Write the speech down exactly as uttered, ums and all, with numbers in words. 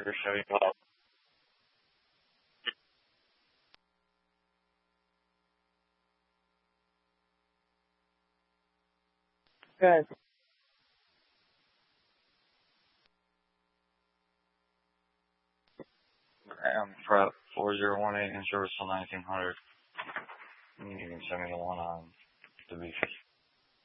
Parker Chevy Pop. Good. Graham Prep four zero one eight insurance till nineteen hundred. You can send me the one on the beach.